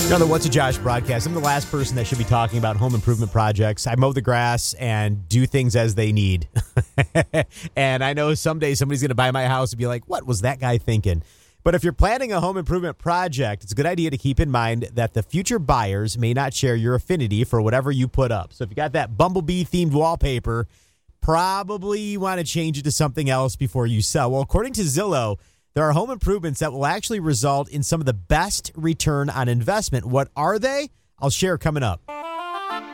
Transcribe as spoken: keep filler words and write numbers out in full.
Another What's a Josh broadcast. I'm the last person that should be talking about home improvement projects. I mow the grass and do things as they need. And I know someday somebody's going to buy my house and be like, what was that guy thinking? But if you're planning a home improvement project, it's a good idea to keep in mind that the future buyers may not share your affinity for whatever you put up. So if you got that bumblebee-themed wallpaper, probably you want to change it to something else before you sell. Well, according to Zillow, there are home improvements that will actually result in some of the best return on investment. What are they? I'll share coming up.